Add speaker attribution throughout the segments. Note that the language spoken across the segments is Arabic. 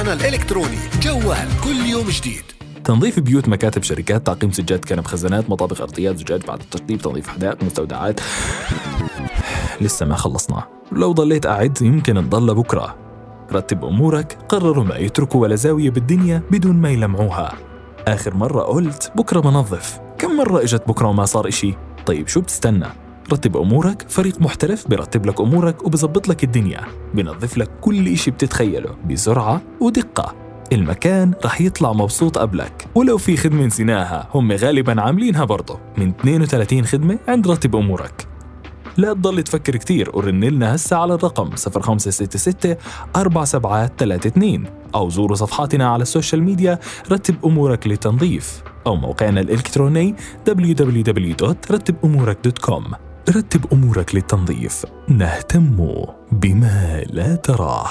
Speaker 1: الإلكتروني جوال كل يوم جديد.
Speaker 2: تنظيف بيوت، مكاتب، شركات، تعقيم سجاد كنب، خزانات، مطابخ، أرضيات، زجاج، بعد التشطيب، تنظيف حدائق، مستودعات. لسه ما خلصنا، لو ضليت قاعد يمكن نضل بكرة. رتب أمورك، قرروا ما يتركوا ولا زاوية بالدنيا بدون ما يلمعوها. آخر مرة قلت بكرة بنظف، كم مرة إجت بكرة وما صار إشي؟ طيب شو بتستنى؟ رتب أمورك، فريق محترف برتب لك أمورك وبزبط لك الدنيا، بنظف لك كل إشي بتتخيله بسرعة ودقة. المكان رح يطلع مبسوط قبلك، ولو في خدمة نسيناها هم غالباً عاملينها برضه من 32 خدمة عند رتب أمورك. لا تضل تفكر كتير ورن لنا هسه على الرقم 0566 4732 أو زوروا صفحاتنا على السوشيال ميديا رتب أمورك للتنظيف أو موقعنا الإلكتروني www.rattibumurek.com. رتب أمورك للتنظيف، نهتم بما لا تراه.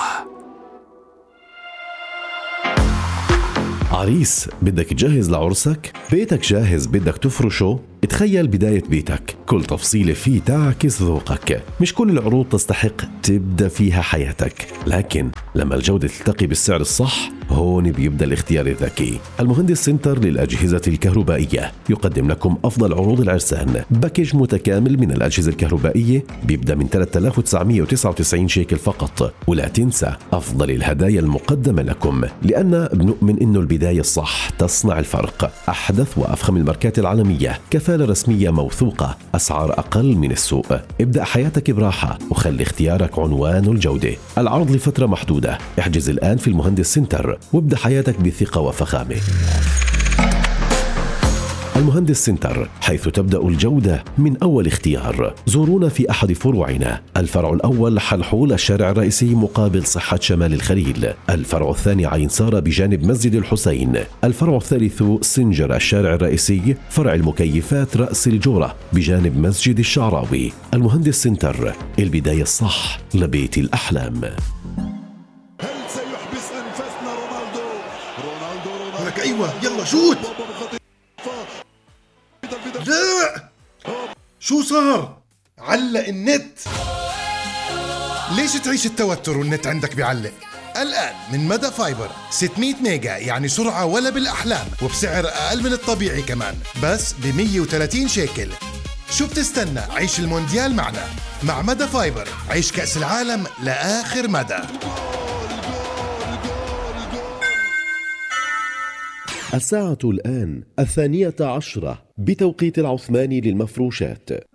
Speaker 3: عريس بدك تجهز لعرسك؟ بيتك جاهز بدك تفرشه؟ تخيل بداية بيتك، كل تفصيلة فيه تعكس ذوقك. مش كل العروض تستحق تبدأ فيها حياتك، لكن لما الجودة تلتقي بالسعر الصح هون بيبدأ الاختيار الذكي. المهندس سنتر للأجهزة الكهربائية يقدم لكم أفضل عروض العرسان. باكيج متكامل من الأجهزة الكهربائية بيبدأ من 3999 شيكل فقط. ولا تنسى أفضل الهدايا المقدمة لكم، لأن بنؤمن إنه البداية الصح تصنع الفرق. أحدث وأفخم الماركات العالمية، كفالة رسمية موثوقة، أسعار أقل من السوق. ابدأ حياتك براحة وخلي اختيارك عنوان الجودة. العرض لفترة محدودة، احجز الآن في المهندس سنتر وابدأ حياتك بثقة وفخامة. المهندس سنتر، حيث تبدأ الجودة من أول اختيار. زورونا في أحد فروعنا. الفرع الأول حلحول الشارع الرئيسي مقابل صحة شمال الخليل. الفرع الثاني عين سارة بجانب مسجد الحسين. الفرع الثالث سنجر الشارع الرئيسي، فرع المكيفات رأس الجورة بجانب مسجد الشعراوي. المهندس سنتر، البداية الصح لبيت الأحلام.
Speaker 4: هل سيحبس أنفاسنا رونالدو؟
Speaker 1: لك أيوة يلا شوت. لا شو صار؟ علق النت. ليش تعيش التوتر والنت عندك بيعلق؟ الآن من مدى فايبر 600 ميجا، يعني سرعة ولا بالأحلام، وبسعر أقل من الطبيعي كمان، بس ب 130 شيكل. شو بتستنى؟ عيش المونديال معنا. مع مدى فايبر عيش كأس العالم لآخر مدى.
Speaker 3: الساعة الآن 12:10 بتوقيت العثماني للمفروشات.